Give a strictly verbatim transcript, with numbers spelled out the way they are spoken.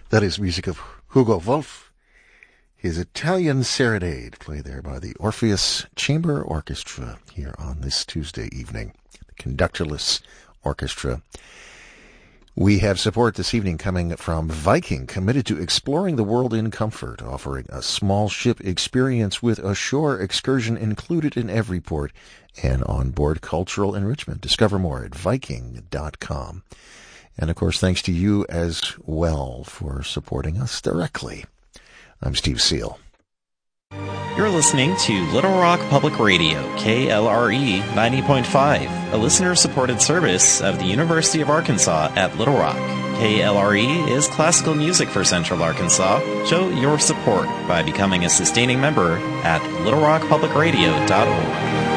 That is music of Hugo Wolf, his Italian Serenade, played there by the Orpheus Chamber Orchestra here on this Tuesday evening, the conductorless orchestra. We have support this evening coming from Viking, committed to exploring the world in comfort, offering a small ship experience with a shore excursion included in every port and onboard cultural enrichment. Discover more at Viking dot com. And, of course, thanks to you as well for supporting us directly. I'm Steve Seal. You're listening to Little Rock Public Radio, K L R E ninety point five, a listener-supported service of the University of Arkansas at Little Rock. K L R E is classical music for Central Arkansas. Show your support by becoming a sustaining member at little rock public radio dot org.